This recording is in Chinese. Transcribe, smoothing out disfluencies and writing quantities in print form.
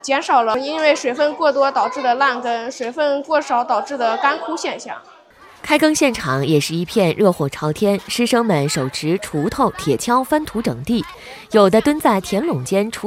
减少了因为水分过多导致的烂根、水分过少导致的干枯现象。 开耕现场也是一片热火朝天，师生们手持锄头、铁锹翻土整地，有的蹲在田垄间锄